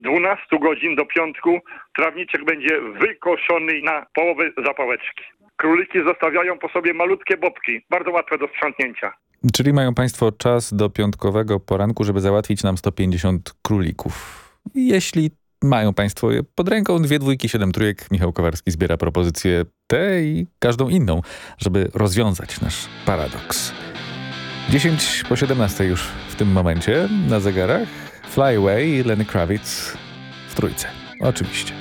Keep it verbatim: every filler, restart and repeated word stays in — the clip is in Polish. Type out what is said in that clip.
dwunastu godzin do piątku trawniczek będzie wykoszony na połowę zapałeczki. Króliki zostawiają po sobie malutkie bobki, bardzo łatwe do sprzątnięcia. Czyli mają państwo czas do piątkowego poranku, żeby załatwić nam sto pięćdziesiąt królików. Jeśli mają państwo je pod ręką, dwie dwójki, siedem trójek. Michał Kowarski zbiera propozycje te i każdą inną, żeby rozwiązać nasz paradoks. dziesięć po siedemnastej już w tym momencie na zegarach. Fly Away, Lenny Kravitz w trójce. Oczywiście.